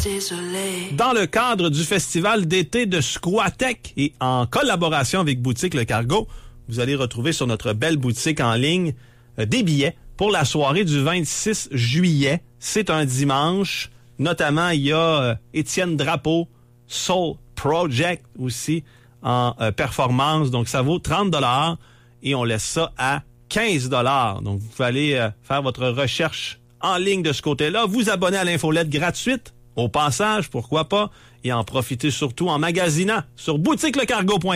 Dans le cadre du festival d'été de Squatek et en collaboration avec Boutique Le Cargo, vous allez retrouver sur notre belle boutique en ligne des billets pour la soirée du 26 juillet. C'est un dimanche. Notamment, il y a Étienne Drapeau, Soul Project aussi en performance. Donc, ça vaut 30 $ et on laisse ça à 15 $. Donc, vous pouvez aller faire votre recherche en ligne de ce côté-là. Vous abonner à l'infolette gratuite au passage, pourquoi pas, et en profiter surtout en magasinant sur boutiquelecargo.com.